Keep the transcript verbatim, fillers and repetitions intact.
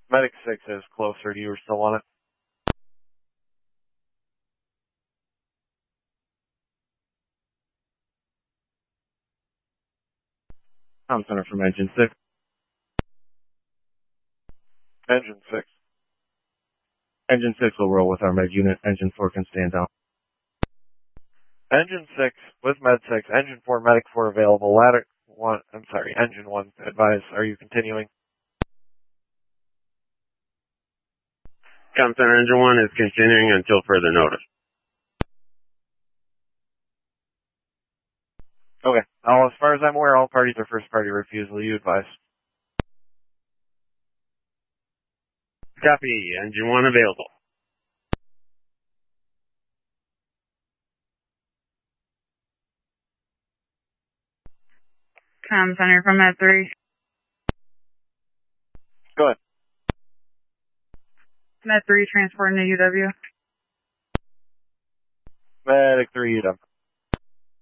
Medic six is closer. Do you still want it? Com Center from Engine six. Engine six. Engine six will roll with our med unit. Engine four can stand down. Engine six with med six. Engine four, medic four available. Ladder one, I'm sorry, engine one advise. Are you continuing? Com Center Engine one is continuing until further notice. Okay. Now, as far as I'm aware, all parties are first party refusal. You advise. Copy. Engine one available. Com Center from Med three. Go ahead. Med three transporting to U W. Medic three, U W.